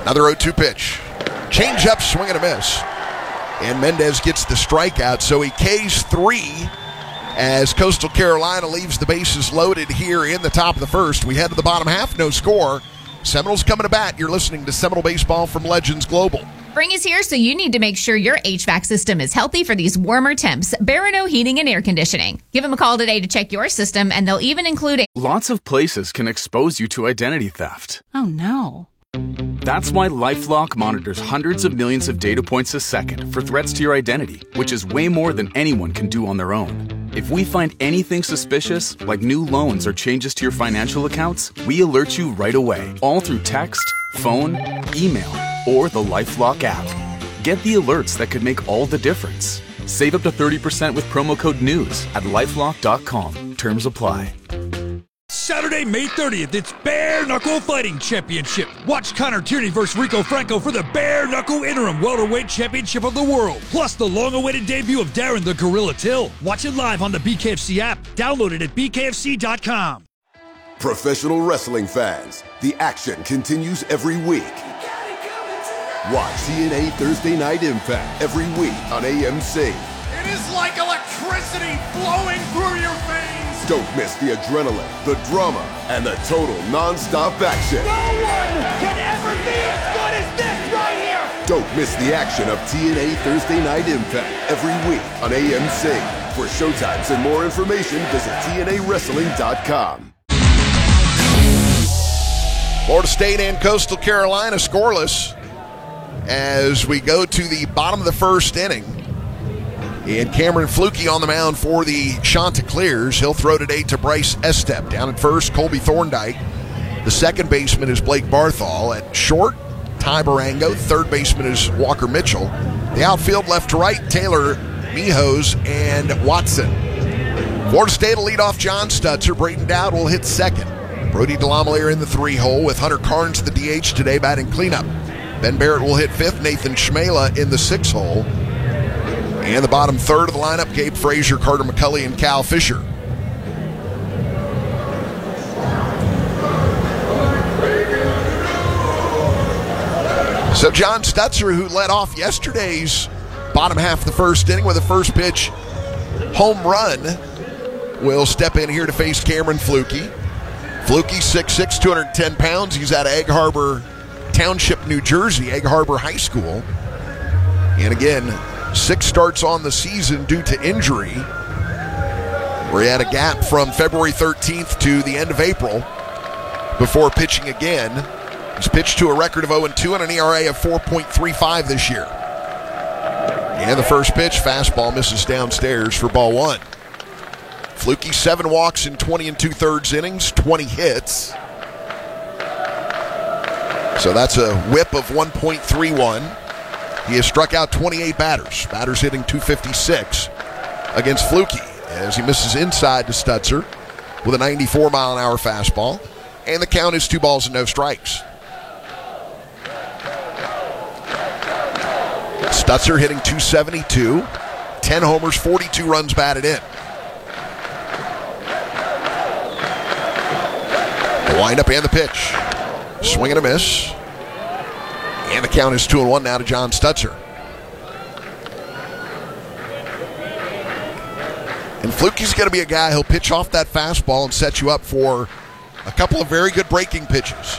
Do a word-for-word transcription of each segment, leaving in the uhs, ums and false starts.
Another oh two pitch. Change up, swing and a miss. And Mendez gets the strikeout, so he Ks three as Coastal Carolina leaves the bases loaded here in the top of the first. We head to the bottom half, no score. Seminoles coming to bat. You're listening to Seminole Baseball from Legends Global. Spring is here, so you need to make sure your H V A C system is healthy for these warmer temps. Barano Heating and Air Conditioning. Give them a call today to check your system, and they'll even include a... Lots of places can expose you to identity theft. Oh, no. That's why LifeLock monitors hundreds of millions of data points a second for threats to your identity, which is way more than anyone can do on their own. If we find anything suspicious, like new loans or changes to your financial accounts, we alert you right away, all through text, phone, email, or the LifeLock app. Get the alerts that could make all the difference. Save up to thirty percent with promo code NEWS at lifelock dot com. Terms apply. Saturday, May thirtieth, it's Bare Knuckle Fighting Championship. Watch Connor Tierney versus Rico Franco for the Bare Knuckle Interim Welterweight Championship of the World. Plus the long-awaited debut of Darren the Gorilla Till. Watch it live on the B K F C app. Download it at B K F C dot com. Professional wrestling fans, the action continues every week. Watch T N A Thursday Night Impact every week on A M C. It is like electricity flowing through your veins. Don't miss the adrenaline, the drama, and the total non-stop action. No one can ever be as good as this right here. Don't miss the action of T N A Thursday Night Impact every week on A M C. For showtimes and more information, visit T N A wrestling dot com. Florida State and Coastal Carolina scoreless as we go to the bottom of the first inning. And Cameron Fluke on the mound for the Chanticleers. He'll throw today to Bryce Estep. Down at first, Colby Thorndike. The second baseman is Blake Barthol. At short, Ty Barango. Third baseman is Walker Mitchell. The outfield left to right, Taylor Mijos and Watson. Florida State will lead off John Stutzer. Braden Dowd will hit second. Brody DeLamielleure in the three hole with Hunter Carnes the D H today batting cleanup. Ben Barrett will hit fifth. Nathan Schmela in the six hole. And the bottom third of the lineup, Gabe Frazier, Carter McCulley, and Cal Fisher. So John Stutzer, who led off yesterday's bottom half of the first inning with a first pitch home run, will step in here to face Cameron Fluke. Fluke, six six, two hundred ten pounds. He's out of Egg Harbor Township, New Jersey, Egg Harbor High School. And again, six starts on the season due to injury, where he had a gap from February thirteenth to the end of April before pitching again. He's pitched to a record of oh and two and an E R A of four point three five this year. And the first pitch, fastball, misses downstairs for ball one. Fluke, seven walks in twenty and two-thirds innings, twenty hits. So that's a whip of one point three one. He has struck out twenty-eight batters. Batters hitting two fifty-six against Fluke as he misses inside to Stutzer with a ninety-four mile an hour fastball. And the count is two balls and no strikes. Stutzer hitting two seventy-two, ten homers, forty-two runs batted in. The windup and the pitch. Swing and a miss. And the count is two and one now to John Stutzer. And Fluke's going to be a guy who'll pitch off that fastball and set you up for a couple of very good breaking pitches.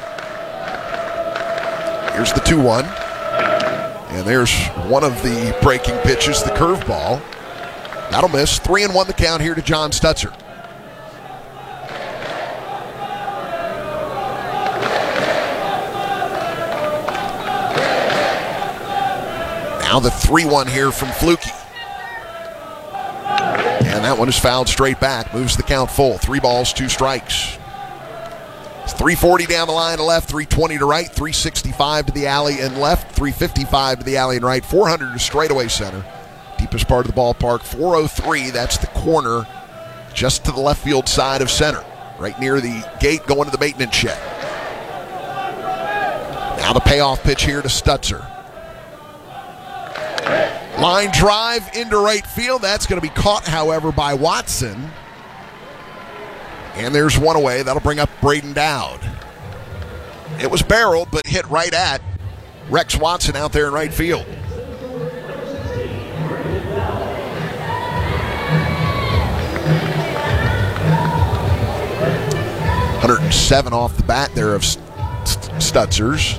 Here's the two one. And there's one of the breaking pitches, the curveball. That'll miss. three and one the count here to John Stutzer. Now the three one here from Fluke. And that one is fouled straight back. Moves the count full. Three balls, two strikes. It's three forty down the line to left, three twenty to right, three sixty-five to the alley and left, three fifty-five to the alley and right, four hundred to straightaway center. Deepest part of the ballpark, four oh three. That's the corner just to the left field side of center, right near the gate going to the maintenance shed. Now the payoff pitch here to Stutzer. Line drive into right field. That's going to be caught, however, by Watson. And there's one away. That'll bring up Braden Dowd. It was barreled, but hit right at Rex Watson out there in right field. one oh seven off the bat there of Stutzer's.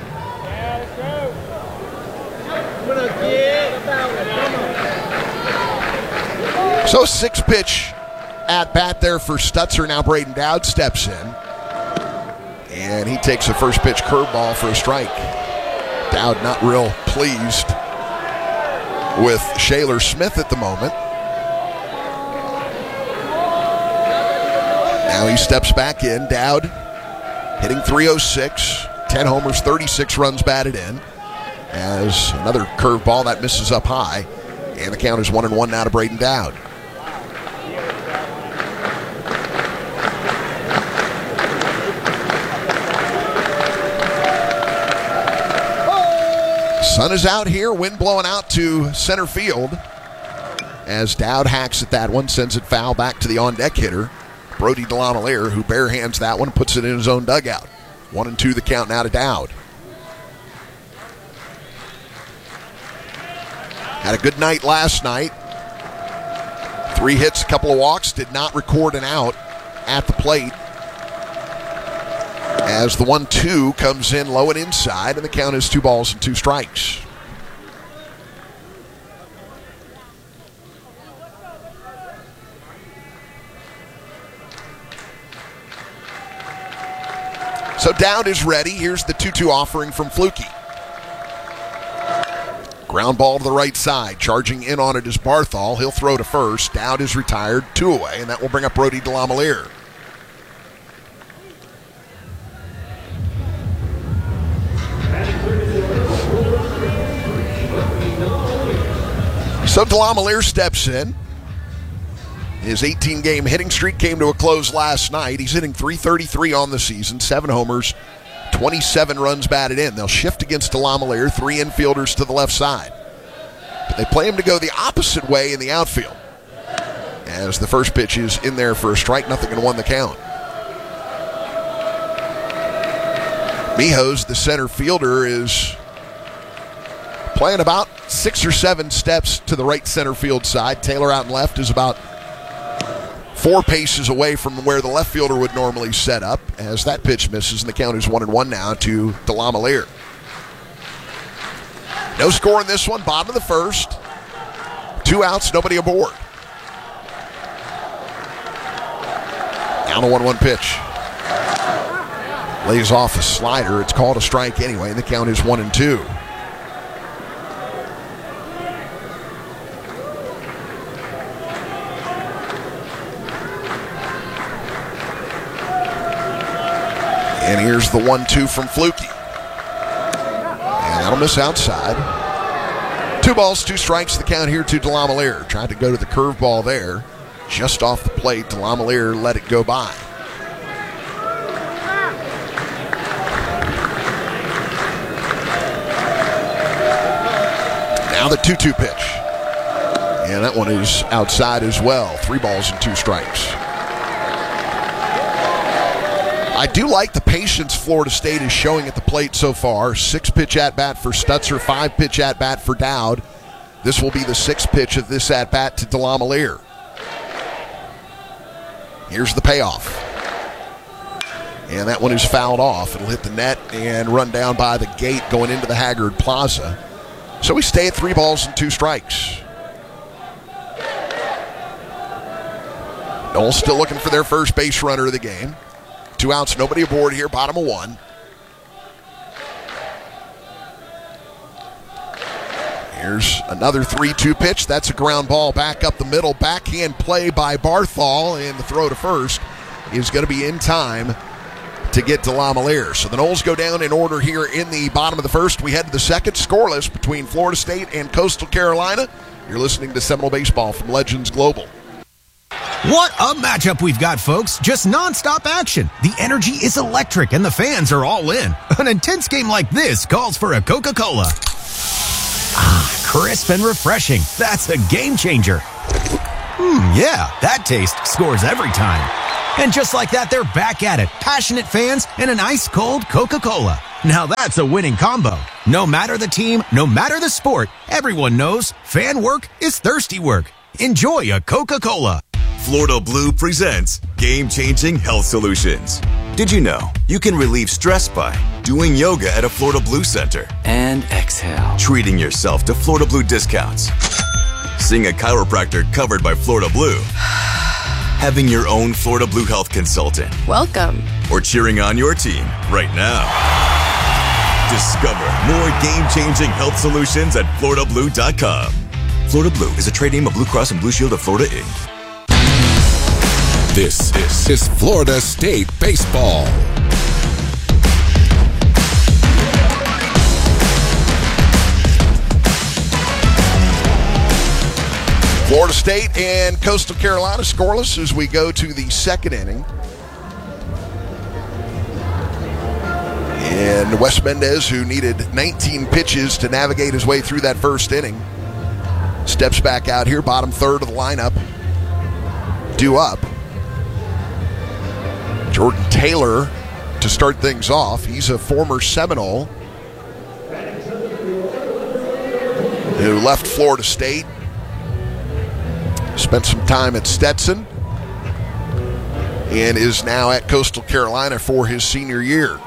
So six pitch at bat there for Stutzer. Now Braden Dowd steps in. And he takes a first pitch curveball for a strike. Dowd not real pleased with Shaler Smith at the moment. Now he steps back in. Dowd hitting three oh six, ten homers, thirty-six runs batted in. As another curveball that misses up high. And the count is one and one now to Braden Dowd. Sun is out here, wind blowing out to center field as Dowd hacks at that one, sends it foul back to the on-deck hitter, Brody DeLamielleure, who bare hands that one, puts it in his own dugout. One and two the count now to Dowd. Had a good night last night. Three hits, a couple of walks, did not record an out at the plate. As the one two comes in low and inside, and the count is two balls and two strikes. So Dowd is ready. Here's the two two offering from Flukie. Ground ball to the right side. Charging in on it is Barthol. He'll throw to first. Dowd is retired, two away, and that will bring up Brody DeLamielleure. So DeLamielleure steps in. His eighteen-game hitting streak came to a close last night. He's hitting three thirty-three on the season, seven homers, twenty-seven runs batted in. They'll shift against DeLamielleure, three infielders to the left side. But they play him to go the opposite way in the outfield. As the first pitch is in there for a strike, nothing and one the count. Mijos, the center fielder, is playing about six or seven steps to the right center field side. Taylor out and left is about four paces away from where the left fielder would normally set up, as that pitch misses, and the count is one and one now to DeLamielleure. No score in this one, bottom of the first. Two outs, nobody aboard. Down a one one pitch. Lays off a slider. It's called a strike anyway, and the count is one and two. And here's the one two from Flukie. And that'll miss outside. Two balls, two strikes, the count here to DeLamielleure. Tried to go to the curveball there. Just off the plate, DeLamielleure let it go by. Now the two two pitch. And that one is outside as well. Three balls and two strikes. I do like the patience Florida State is showing at the plate so far. Six pitch at bat for Stutzer, five pitch at bat for Dowd. This will be the sixth pitch of this at bat to DeLamielleure. Here's the payoff. And that one is fouled off. It'll hit the net and run down by the gate going into the Haggard Plaza. So we stay at three balls and two strikes. Noles still looking for their first base runner of the game. Two outs, nobody aboard here, bottom of one. Here's another three two pitch. That's a ground ball back up the middle. Backhand play by Barthol, and the throw to first is going to be in time to get DeLamielleure. So the Noles go down in order here in the bottom of the first. We head to the second, scoreless between Florida State and Coastal Carolina. You're listening to Seminole Baseball from Legends Global. What a matchup we've got, folks. Just nonstop action. The energy is electric and the fans are all in. An intense game like this calls for a Coca-Cola. Ah, crisp and refreshing. That's a game changer. Hmm, yeah, that taste scores every time. And just like that, they're back at it. Passionate fans and an ice-cold Coca-Cola. Now that's a winning combo. No matter the team, no matter the sport, everyone knows fan work is thirsty work. Enjoy a Coca-Cola. Florida Blue presents game-changing health solutions. Did you know you can relieve stress by doing yoga at a Florida Blue center? And exhale. Treating yourself to Florida Blue discounts. Seeing a chiropractor covered by Florida Blue. Having your own Florida Blue health consultant. Welcome. Or cheering on your team right now. Discover more game-changing health solutions at Florida Blue dot com. Florida Blue is a trade name of Blue Cross and Blue Shield of Florida, Incorporated. This, this is Florida State Baseball. Florida State and Coastal Carolina scoreless as we go to the second inning. And Wes Mendez, who needed nineteen pitches to navigate his way through that first inning, steps back out here, bottom third of the lineup, due up. Jordan Taylor to start things off. He's a former Seminole who left Florida State, spent some time at Stetson, and is now at Coastal Carolina for his senior year.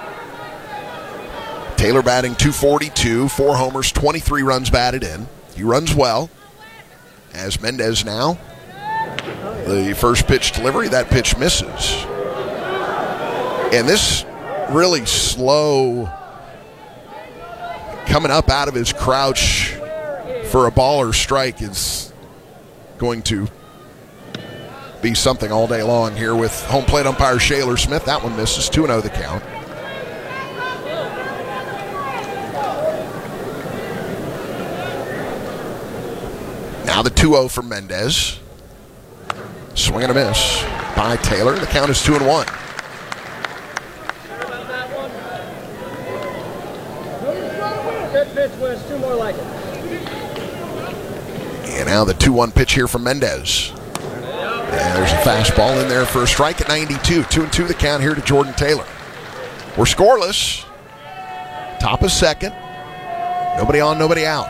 Taylor batting two forty-two, four homers, twenty-three runs batted in. He runs well. As Mendez now, the first pitch delivery, that pitch misses. And this really slow, coming up out of his crouch for a ball or strike is going to be something all day long here with home plate umpire Shaler Smith. That one misses, two and oh the count. Now the two oh from Mendez. Swing and a miss by Taylor. The count is two and one. And now the two one pitch here from Mendez. And there's a fastball in there for a strike at ninety-two. Two and two the count here to Jordan Taylor. We're scoreless. Top of second. Nobody on, nobody out.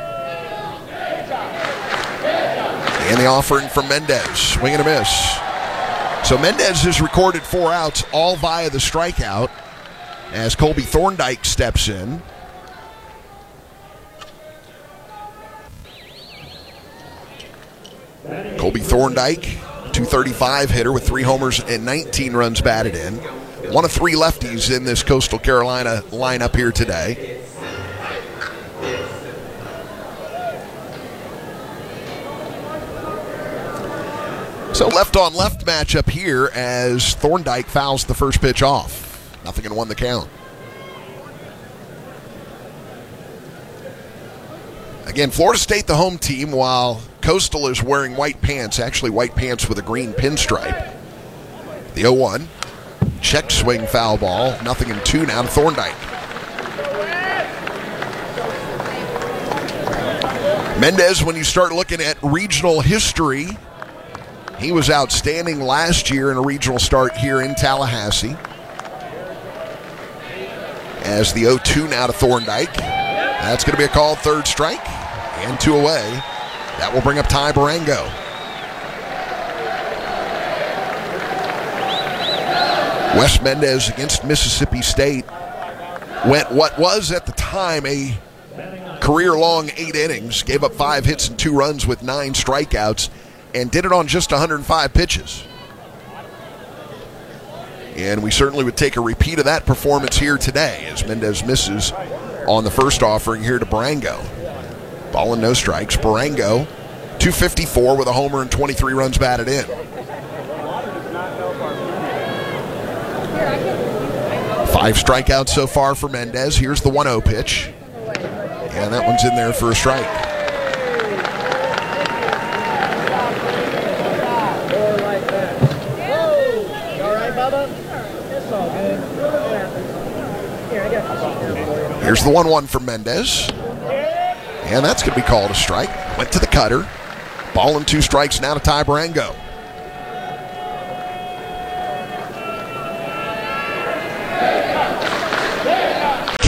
And the offering from Mendez. Swing and a miss. So Mendez has recorded four outs, all via the strikeout, as Colby Thorndike steps in. Colby Thorndike, two thirty-five hitter with three homers and nineteen runs batted in. One of three lefties in this Coastal Carolina lineup here today. So left on left matchup here as Thorndike fouls the first pitch off. Nothing and one the count. Again, Florida State the home team, while Coastal is wearing white pants, actually white pants with a green pinstripe. The oh one. Check swing foul ball. Nothing in two now to Thorndike. Mendez, when you start looking at regional history, he was outstanding last year in a regional start here in Tallahassee. As the oh two now to Thorndike. That's going to be a called third strike. And two away. That will bring up Ty Barango. Wes Mendez against Mississippi State went what was at the time a career-long eight innings, gave up five hits and two runs with nine strikeouts, and did it on just one hundred five pitches. And we certainly would take a repeat of that performance here today as Mendez misses on the first offering here to Barango. Ball and no strikes. Barango, two fifty-four with a homer and twenty-three runs batted in. Five strikeouts so far for Mendez. Here's the one oh pitch. And that one's in there for a strike. Here's the one one from Mendez. And that's going to be called a strike. Went to the cutter. Ball and two strikes now to Ty Barango.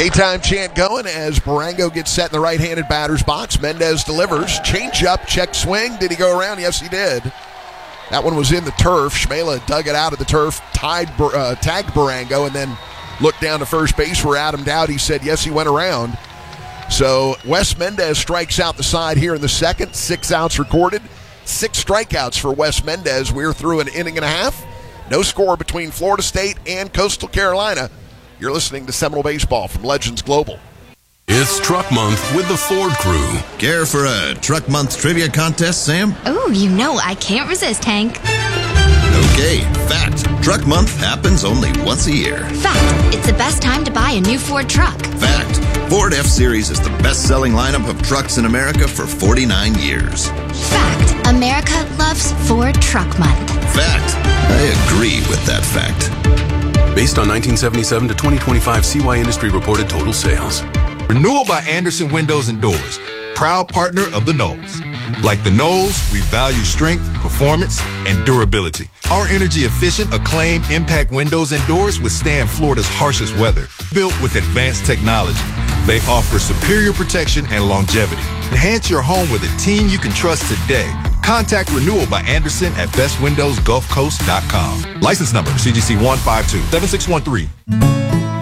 K-time chant going as Barango gets set in the right-handed batter's box. Mendez delivers. Change-up, check swing. Did he go around? Yes, he did. That one was in the turf. Shmela dug it out of the turf, tied, uh, tagged Barango, and then looked down to first base where Adam Dowdy said, yes, he went around. So Wes Mendez strikes out the side here in the second. Six outs recorded. Six strikeouts for Wes Mendez. We're through an inning and a half. No score between Florida State and Coastal Carolina. You're listening to Seminole Baseball from Legends Global. It's Truck Month with the Ford Crew. Care for a Truck Month trivia contest, Sam? Oh, you know I can't resist, Hank. Okay, fact. Truck Month happens only once a year. Fact. It's the best time to buy a new Ford truck. Fact. Ford F-Series is the best-selling lineup of trucks in America for forty-nine years. Fact. America loves Ford Truck Month. Fact. I agree with that fact. Based on nineteen seventy-seven to twenty twenty-five C Y Industry reported total sales. Renewal by Anderson Windows and Doors, proud partner of the Knolls. Like the Knolls, we value strength, performance, and durability. Our energy-efficient, acclaimed impact windows and doors withstand Florida's harshest weather. Built with advanced technology, they offer superior protection and longevity. Enhance your home with a team you can trust today. Contact Renewal by Anderson at best windows gulf coast dot com. License number C G C one five two seven six one three.